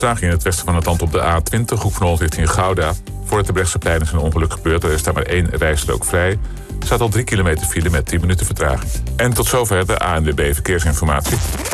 Vertraging in het westen van het land op de A20, Hoek van Holland richting Gouda. Voor het Terbrechtseplein is een ongeluk gebeurd. Er is daar maar 1 rijstrook vrij. Er staat al 3 kilometer file met 10 minuten vertraging. En tot zover de ANWB Verkeersinformatie.